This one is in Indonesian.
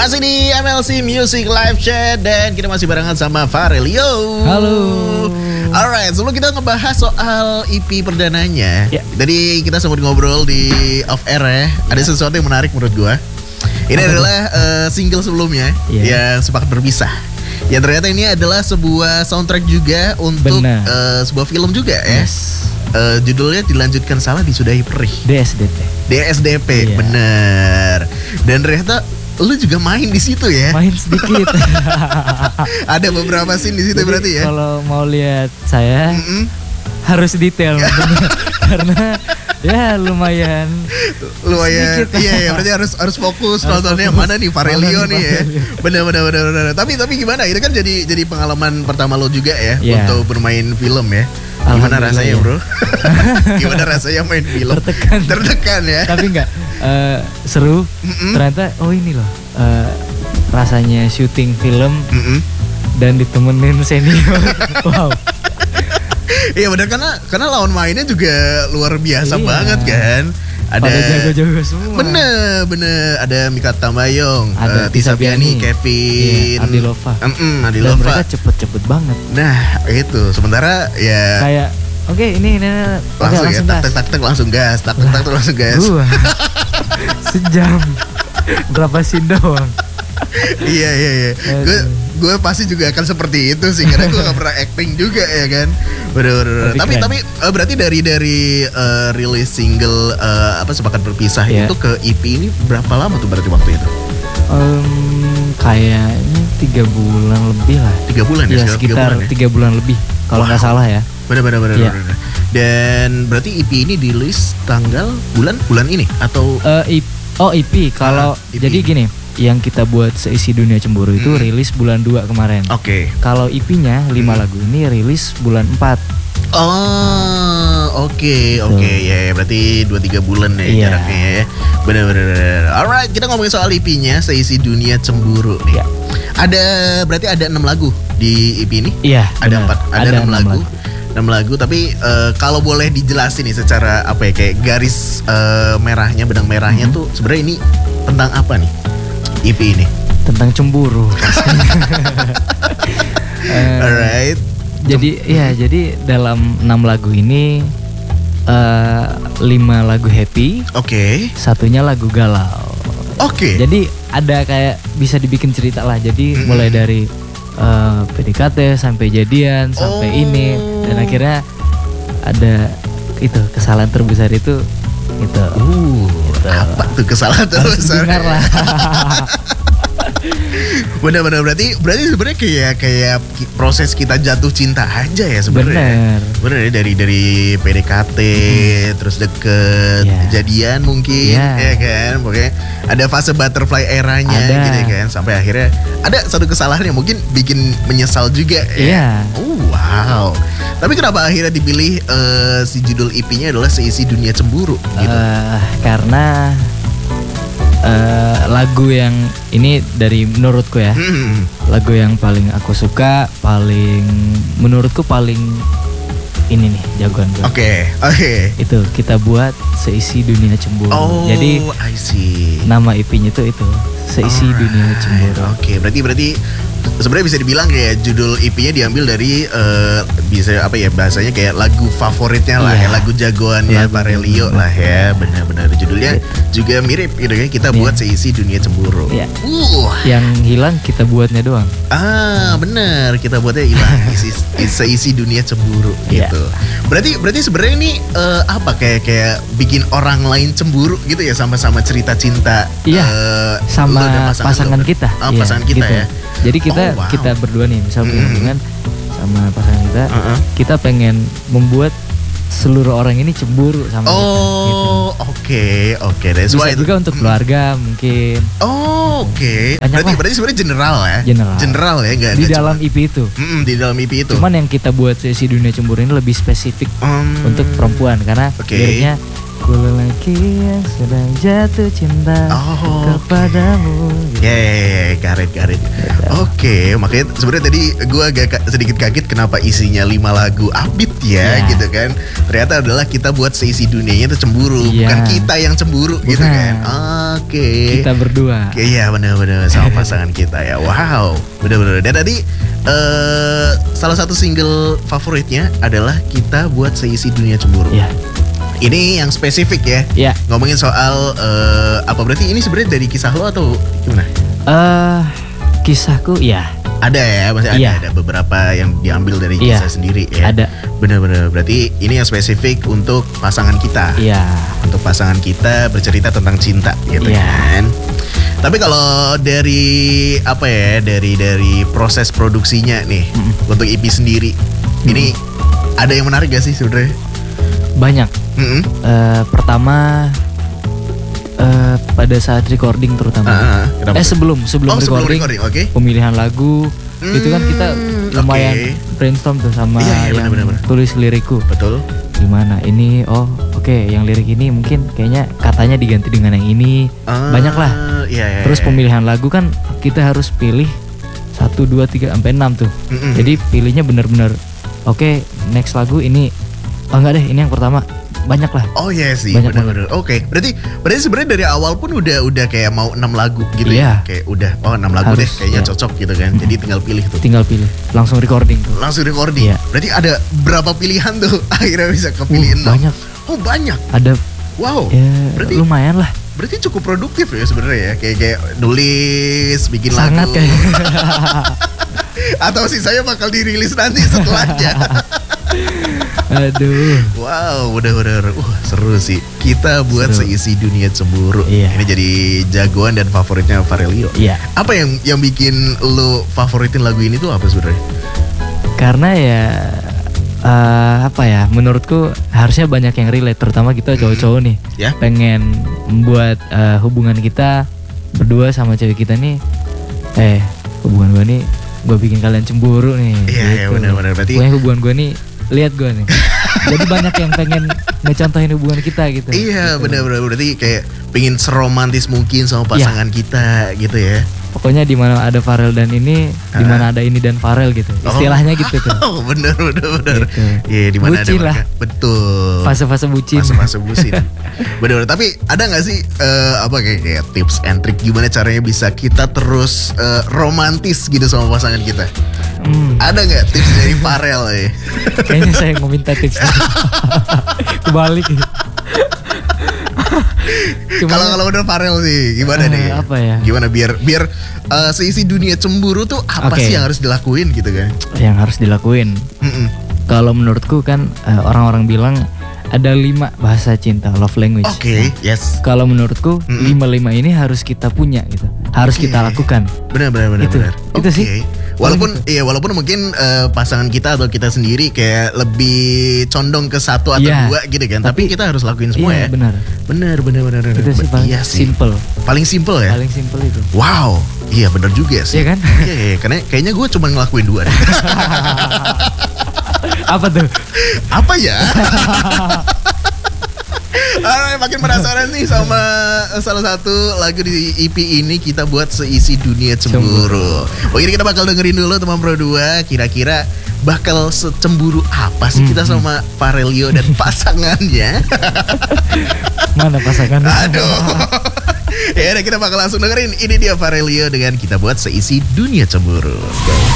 Masih di MLC Music Live Chat dan kita masih barengan sama Farelio. Halo. Alright, sebelum kita ngebahas soal EP perdananya, tadi kita sempat ngobrol di off air ya. Ada sesuatu yang menarik menurut gua. Ini adalah single sebelumnya yang Sepakat Berpisah. Ya ternyata ini adalah sebuah soundtrack juga untuk sebuah film juga ya. Judulnya Dilanjutkan Salah Disudahi Perih. DSDP, bener. Dan ternyata lu juga main di situ ya? Main sedikit. Ada beberapa scene di situ. Jadi, berarti ya. Kalau mau lihat saya harus detail karena ya lumayan sedikit. Iya, berarti harus fokus nontonnya yang mana nih, Farelio nih ya. Benar. Tapi gimana? Itu kan jadi pengalaman pertama lo juga ya untuk bermain film ya. Gimana rasanya, Bro? Gimana rasanya main film? Tertekan ya. Tapi enggak seru. Ternyata ini loh rasanya syuting film dan ditemenin senior. Wow. Iya benar, karena lawan mainnya juga luar biasa banget kan. Ada jago-jago semua. Bener. Ada Mika Tambayong, ada Tisa Piani, Kevin, Adi Lova. Adi Dan Lova. mereka cepet banget. Nah itu sementara ya kayak oke, ini langsung ya tak langsung gas, tak langsung gas. Sejam berapa scene doang. Iya. Gue pasti juga akan seperti itu sih, karena gue gak pernah acting juga ya kan. Bener. Tapi berarti dari rilis single Sepakat Berpisah itu ke EP ini berapa lama tuh berarti waktu itu? Kayaknya 3 bulan lebih lah. 3 bulan ya? Sekitar 3 bulan lebih kalau nggak salah ya. Bener. Dan berarti EP ini dirilis tanggal bulan ini atau? EP. Kalau jadi gini, yang kita buat Seisi Dunia Cemburu itu rilis bulan 2 kemarin. Oke. Kalau EP-nya 5 lagu ini rilis bulan 4. Oke. Ya, berarti 2-3 bulan ya jaraknya ya. Bener. Alright, kita ngomongin soal EP-nya Seisi Dunia Cemburu nih. Berarti ada 6 lagu di EP ini? Iya. Ada 6 lagu. 6 lagu, tapi kalau boleh dijelasin nih secara kayak garis merahnya, benang merahnya tuh sebenarnya ini tentang apa nih EP ini? Tentang cemburu. Alright. Jadi dalam 6 lagu ini 5 lagu happy. Oke. Satunya lagu galau. Oke. Jadi ada kayak bisa dibikin cerita lah. Jadi mulai dari PDKT sampai jadian sampai ini, dan akhirnya ada itu kesalahan terbesar itu gitu. Apa tuh kesalahan terbesar? Dengar lah. Benar berarti sebenarnya kayak proses kita jatuh cinta aja ya sebenarnya. Bener dari PDKT terus deket jadian mungkin ya kan, pokoknya ada fase butterfly eranya gitu kan, sampai akhirnya ada satu kesalahan yang mungkin bikin menyesal juga ya. Wow. Tapi kenapa akhirnya dipilih si judul EP-nya adalah Seisi Dunia Cemburu gitu? Karena lagu yang ini dari menurutku ya, lagu yang paling aku suka, menurutku paling ini nih jagoan gue. Oke. Itu kita buat Seisi Dunia Cemburu. Jadi I see. Nama EP-nya tuh itu Seisi Dunia Cemburu. Oke, berarti sebenarnya bisa dibilang kayak judul EP-nya diambil dari bisa bahasanya kayak lagu favoritnya lah ya, lagu jagoannya Farelio lah ya. Benar judulnya juga mirip gitu kan, kita buat Seisi Dunia Cemburu. Yang hilang kita buatnya doang. Benar, kita buatnya hilang. Seisi Dunia Cemburu gitu. Berarti sebenarnya ini kayak bikin orang lain cemburu gitu ya, sama-sama cerita cinta sama pasangan kita. Pasangan kita gitu. Ya. Jadi kita berdua nih, misal punya hubungan sama pasangan kita, kita pengen membuat seluruh orang ini cemburu sama kita. Oke. Bisa juga untuk keluarga mungkin. Berarti sebenarnya general ya, nggak di dalam EP itu. Di dalam EP itu. Cuman yang kita buat Seisi Dunia Cemburu ini lebih spesifik untuk perempuan, karena liriknya ku lelaki yang sedang jatuh cinta kepadamu. Karet. Oke, makanya sebenarnya tadi gue agak sedikit kaget kenapa isinya 5 lagu upbeat gitu kan. Ternyata adalah kita buat Seisi Dunianya itu cemburu, bukan kita yang cemburu gitu kan. Oke. Kita berdua. Iya benar-benar sama pasangan kita ya. Wow, benar-benar. Dan tadi salah satu single favoritnya adalah Kita Buat Seisi Dunia Cemburu. Iya. Ini yang spesifik ya. Iya. Ngomongin soal apa berarti ini sebenarnya dari kisah lo atau gimana? Kisahku ya. Ada ya, masih ada beberapa yang diambil dari kisah sendiri ya. Ada. Benar-benar. Berarti ini yang spesifik untuk pasangan kita. Iya. Untuk pasangan kita bercerita tentang cinta gitu kan. Tapi kalau dari apa ya, dari proses produksinya nih untuk EP sendiri, ini ada yang menarik gak sih sebenarnya? Banyak. Pertama pada saat recording terutama. Sebelum recording, okay. Pemilihan lagu itu kan kita lumayan brainstorm tuh sama yang tulis lirikku. Betul. Gimana ini? Yang lirik ini mungkin kayaknya katanya diganti dengan yang ini. Banyak lah. Terus pemilihan lagu kan kita harus pilih 1, 2, 3 sampai 6 tuh. Jadi pilihnya benar-benar next lagu ini. Enggak deh, ini yang pertama. Banyak lah. Oh iya sih, benar-benar. Oke. Berarti sebenarnya dari awal pun udah kayak mau 6 lagu gitu ya. Kayak udah 6 lagu deh kayaknya cocok gitu kan. Jadi tinggal pilih tuh. Langsung recording tuh. Iya. Berarti ada berapa pilihan tuh akhirnya bisa kepilih 6? Banyak. Oh, banyak. Ada. Wow. Ya, berarti lumayan lah. Berarti cukup produktif ya sebenarnya ya. Kayak nulis, bikin sangat lagu. Atau sih saya bakal dirilis nanti setelahnya. Aduh. Wow, bener-bener seru sih. Kita buat Seisi Dunia Cemburu. Ini jadi jagoan dan favoritnya Farelio. Apa yang bikin lo favoritin lagu ini tuh apa sebenarnya? Karena ya menurutku harusnya banyak yang relate, terutama kita cowok-cowok nih. Pengen membuat hubungan kita berdua sama cewek kita nih. Hubungan gue nih, gue bikin kalian cemburu nih. Iya, benar-benar. Berarti hubungan gue nih, lihat gue nih. Jadi banyak yang pengen ngecontohin hubungan kita gitu. Iya, benar-benar. Berarti kayak pengen seromantis mungkin sama pasangan kita gitu ya. Pokoknya di mana ada Farel dan ini, di mana ada ini dan Farel gitu. Istilahnya gitu tuh. Oh, benar. Gitu. Iya, di mana ada lah. Betul. Fase-fase bucin. Benar. Tapi ada nggak sih kayak tips and trick gimana caranya bisa kita terus romantis gitu sama pasangan kita? Ada nggak tips dari Farel ya? Kayaknya saya mau minta tips. Kebalik. Kalau udah Farel sih gimana nih? Apa ya? Gimana biar seisi dunia cemburu tuh apa sih yang harus dilakuin gitu kan? Yang harus dilakuin. Kalau menurutku kan orang-orang bilang ada 5 bahasa cinta, love language. Yes. Kalau menurutku 5 ini harus kita punya gitu. Harus kita lakukan. Benar. Itu sih. Walaupun mungkin pasangan kita atau kita sendiri kayak lebih condong ke 1 atau 2 gitu kan. Tapi kita harus lakuin semua ya. Benar. Itu sih paling simple. Paling simple ya? Paling simple itu. Wow. Iya benar juga sih. Iya kan? Iya. Karena kayaknya gue cuma ngelakuin 2 deh. Apa tuh? Apa ya? Makin penasaran nih sama salah satu lagu di EP ini, Kita Buat Seisi Dunia Cemburu. Ini kita bakal dengerin dulu teman Pro 2. Kira-kira bakal secemburu apa sih kita sama Farelio dan pasangannya? Mana pasangannya? Aduh. Ya udah, kita bakal langsung dengerin. Ini dia Farelio dengan Kita Buat Seisi Dunia Cemburu. Let's go.